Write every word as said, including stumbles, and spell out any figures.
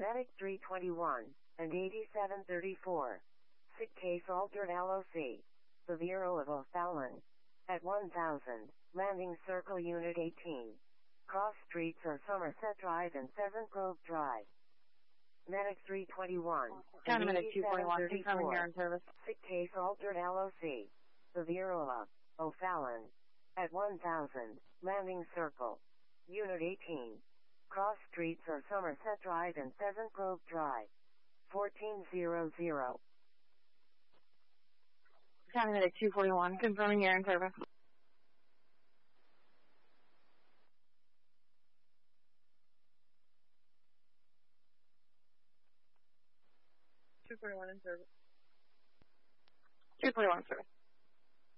Medic three twenty-one and eighty-seven thirty-four. Sick case altered L O C. The Bureau of O'Fallon. At one thousand, Landing Circle Unit eighteen. Cross Streets are Somerset Drive and Seven Grove Drive. Medic three twenty-one. County Medic two forty-one, confirming you're in service. Sick case altered L O C. The Bureau of O'Fallon. At one thousand, Landing Circle. Unit eighteen. Cross Streets are Somerset Drive and Seven Grove Drive. fourteen hundred. County Medic two forty-one, confirming you're in service. two forty-one in service. two forty-one service.